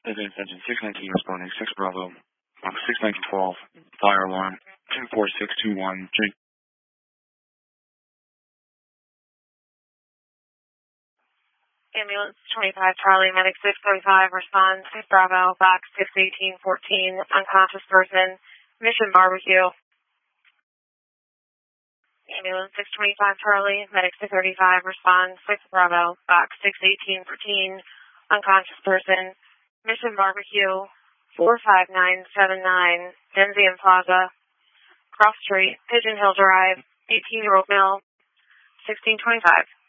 Attention 619 responding 6 Bravo. 61912. Fire alarm 24621. Ambulance 25 Charlie, medic 635, respond 6 Bravo, box 61814, unconscious person, Mission Barbecue. Ambulance 625 Charlie, medic 635, respond 6 Bravo, box 61814, unconscious person, Mission Barbecue, 45979, Denzian Plaza, Cross Street, Pigeon Hill Drive, 18-year-old male, 1625.